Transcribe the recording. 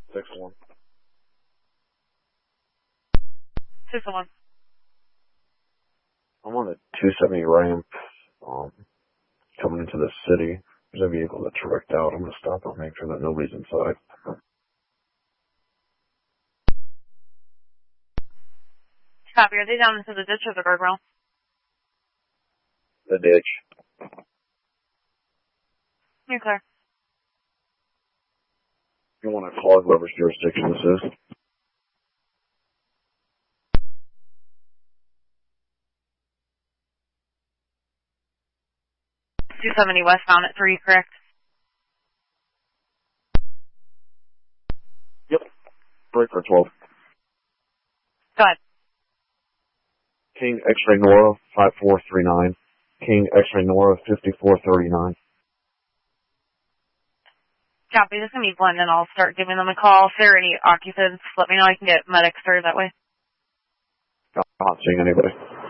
6-1. 6-1. I'm on a 270 ramp, coming into the city. There's a vehicle that's wrecked out. I'm going to stop and make sure that nobody's inside. Copy. Are they down into the ditch or the guardrail? The ditch. You're clear. You want to call whoever's jurisdiction this is? .270 westbound at 3, correct? Yep. Break for 12. Go ahead. King X-Ray Nora 5439. King X-Ray Nora 5439. Copy. This is going to be Blendon. I'll start giving them a call. If there are any occupants, let me know. I can get medics started that way. I'm not seeing anybody.